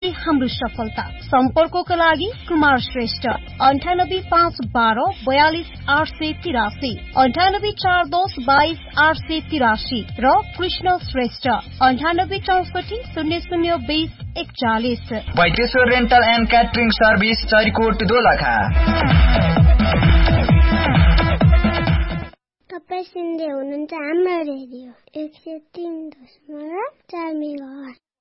हाम्रो सफलता। सम्पर्कको लागि कुमार श्रेष्ठ 985112 42883, 9842222883 र Krishna Shrestha 9864002041। वैदेश्वर rental and catering service, Charikot, Dolakha. तपाईँ सुन्दै हुनुहुन्छ हाम्रो रेडियो 103.4 मेगाहर्ज।